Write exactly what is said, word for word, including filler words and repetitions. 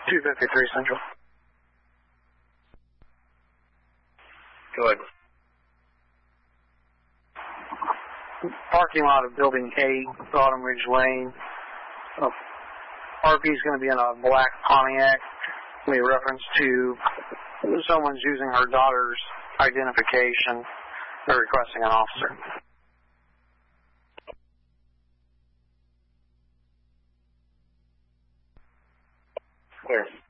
two fifty-three Central. Go ahead. Parking lot of Building eight, Autumn Ridge Lane. Uh, R P is going to be in a black Pontiac. Made reference to someone's using her daughter's identification. They're requesting an officer. Clear.